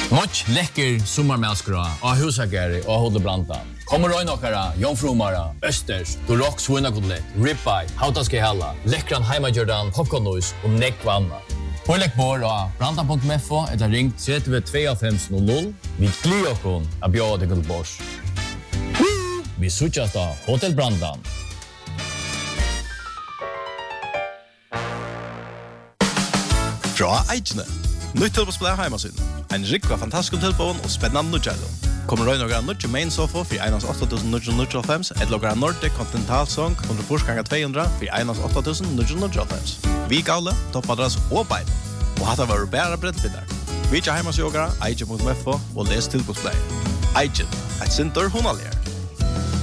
Nåt läcker sommarmälskra och husagare och håller blanda. Kommer röjna okkara, jomfrumara, östers, dorok svunakotlett, ribeye, hautaske halla, läckran heimagjordan, popcornnois och nekvanna. Pålägg bor och branda.mfo eller ring 322500. Vi glir okon att bjöda till Guldbors. Vi sutjas då Hotel Brandan. Fra Eichne. Nytt tilbosplay heimasyn. En rikva fantastisk tilbån og spennende nødgjælum. Kommer røy noen nødje main sofa for 1.8.995 eller noen Nordic Continental Song 100x200 for 1.8.995. Vi gale, toppadress og bein. Og hatt var bæra brettbindar. Vi ikke heimasjogere, Eichen.mfo og les tilbosplay. Eichen, et sinter hunalier.